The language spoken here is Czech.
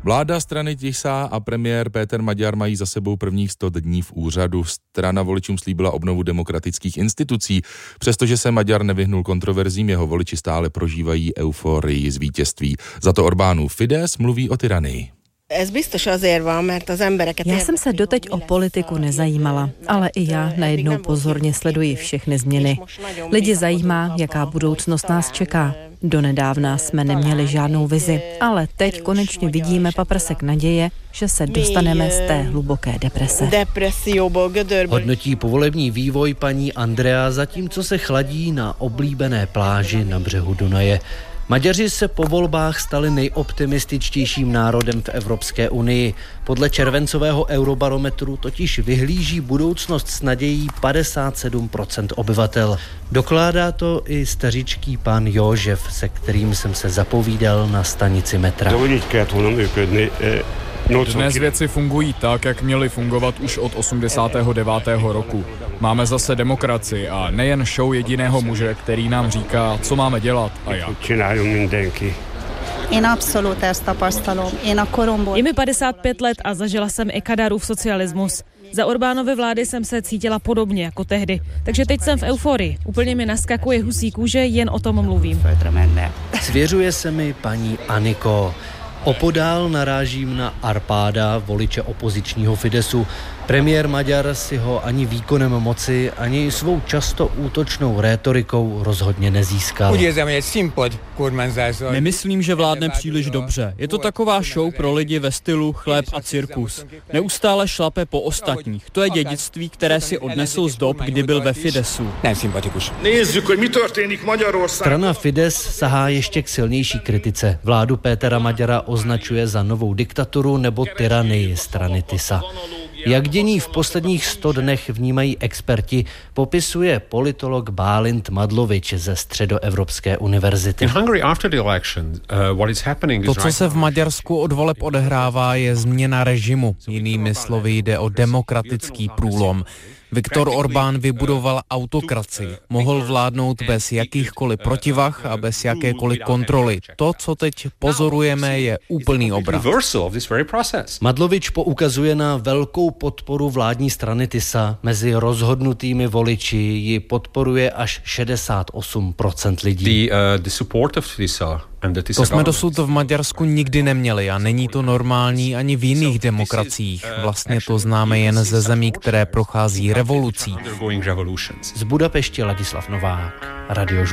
Vláda strany TISA a premiér Péter Maďar mají za sebou prvních 100 dní v úřadu. Strana voličům slíbila obnovu demokratických institucí. Přestože se Maďar nevyhnul kontroverzím, jeho voliči stále prožívají euforii z vítězství. Za to Orbánův Fidesz mluví o tyranii. Já jsem se doteď o politiku nezajímala, ale i já najednou pozorně sleduji všechny změny. Lidi zajímá, jaká budoucnost nás čeká. Donedávna jsme neměli žádnou vizi, ale teď konečně vidíme paprsek naděje, že se dostaneme z té hluboké deprese. Hodnotí povolební vývoj paní Andrea, zatímco se chladí na oblíbené pláži na břehu Dunaje. Maďaři se po volbách stali nejoptimističtějším národem v Evropské unii. Podle červencového eurobarometru totiž vyhlíží budoucnost s nadějí 57% obyvatel. Dokládá to i stařičký pan József, se kterým jsem se zapovídal na stanici metra. Dnes věci fungují tak, jak měly fungovat už od 89. roku. Máme zase demokracii a nejen show jediného muže, který nám říká, co máme dělat a jak. Je mi 55 let a zažila jsem i Kadarův socialismus. Za Orbánovy vlády jsem se cítila podobně jako tehdy. Takže teď jsem v euforii. Úplně mi naskakuje husí kůže, jen o tom mluvím. Svěřuje se mi paní Aniko. Opodál narážím na Arpáda, voliče opozičního Fidesu. Premiér Maďar si ho ani výkonem moci, ani svou často útočnou rétorikou rozhodně nezískal. Nemyslím, že vládne příliš dobře. Je to taková show pro lidi ve stylu chléb a cirkus. Neustále šlape po ostatních. To je dědictví, které si odnesou z dob, kdy byl ve Fidesu. Strana Fidesz sahá ještě k silnější kritice. Vládu Pétera Maďara označuje za novou diktaturu nebo tyranii strany TISA. Jak dění v posledních 100 dnech vnímají experti, popisuje politolog Bálint Madlovič ze Středoevropské univerzity. To, co se v Maďarsku od voleb odehrává, je změna režimu. Jinými slovy jde o demokratický průlom. Viktor Orbán vybudoval autokracii. Mohl vládnout bez jakýchkoliv protivah a bez jakékoliv kontroly. To, co teď pozorujeme, je úplný obrat. Madlovič poukazuje na velkou podporu vládní strany TISA. Mezi rozhodnutými voliči ji podporuje až 68% lidí. To jsme dosud v Maďarsku nikdy neměli a není to normální ani v jiných demokraciích. Vlastně to známe jen ze zemí, které prochází revolucí. Z Budapešti Ladislav Novák, Radio